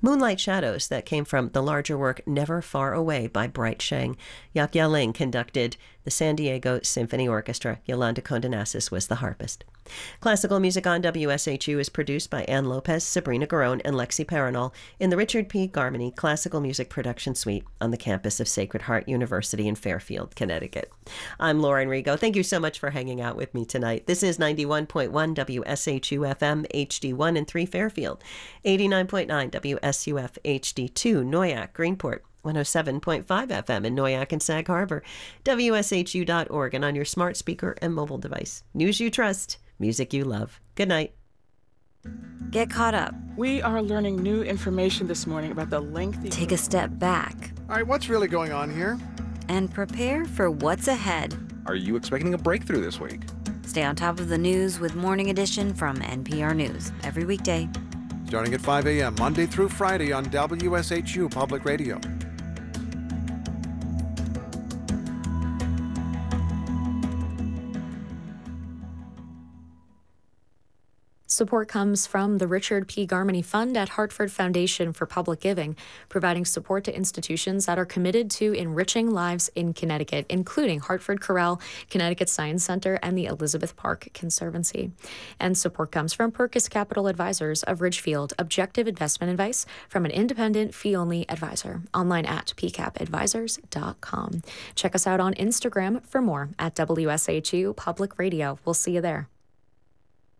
Moonlight Shadows, that came from the larger work Never Far Away by Bright Sheng. Yak Yaling conducted the San Diego Symphony Orchestra. Yolanda Condonasis was the harpist. Classical Music on WSHU is produced by Ann Lopez, Sabrina Garone, and Lexi Paranol in the Richard P. Garmany Classical Music Production Suite on the campus of Sacred Heart University in Fairfield, Connecticut. I'm Lauren Rigo. Thank you so much for hanging out with me tonight. This is 91.1 WSHU FM HD1 and 3 Fairfield, 89.9 WSUF HD2 Noyak, Greenport, 107.5 FM in Noyak and Sag Harbor, WSHU.org, and on your smart speaker and mobile device. News you trust, music you love. Good night. Get caught up. We are learning new information this morning about the lengthy... Take a step back. All right, what's really going on here? And prepare for what's ahead. Are you expecting a breakthrough this week? Stay on top of the news with Morning Edition from NPR News every weekday. Starting at 5 a.m. Monday through Friday on WSHU Public Radio. Support comes from the Richard P. Garmany Fund at Hartford Foundation for Public Giving, providing support to institutions that are committed to enriching lives in Connecticut, including Hartford Corral, Connecticut Science Center, and the Elizabeth Park Conservancy. And support comes from Perkis Capital Advisors of Ridgefield, objective investment advice from an independent fee-only advisor. Online at pcapadvisors.com. Check us out on Instagram for more at WSHU Public Radio. We'll see you there.